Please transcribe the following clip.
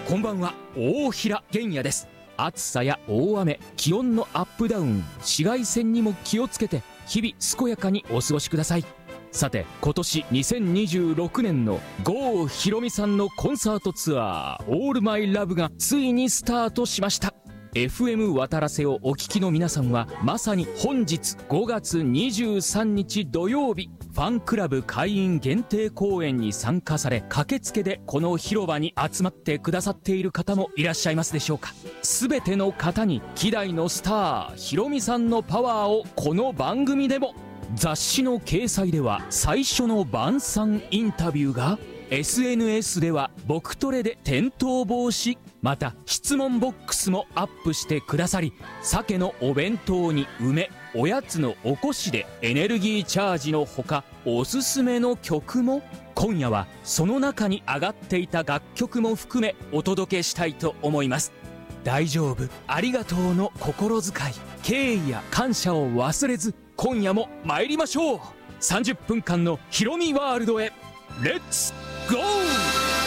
こんばんは、大平玄也です。暑さや大雨、気温のアップダウン、紫外線にも気をつけて日々健やかにお過ごしください。さて、今年2026年の郷ひろみさんのコンサートツアーオールマイラブがついにスタートしました。 FM 渡らせをお聞きの皆さんはまさに本日5月23日土曜日、ファンクラブ会員限定公演に参加され、駆けつけでこの広場に集まってくださっている方もいらっしゃいますでしょうか。すべての方に希代のスターひろみさんのパワーをこの番組でも。雑誌の掲載では最初の晩餐インタビューが、 SNS では僕トレで転倒防止、また質問ボックスもアップしてくださり、鮭のお弁当に梅、おやつのおこしでエネルギーチャージのほか、おすすめの曲も。今夜はその中に上がっていた楽曲も含めお届けしたいと思います。大丈夫、ありがとうの心遣い、敬意や感謝を忘れず、今夜も参りましょう。30分間のヒロミワールドへレッツゴー。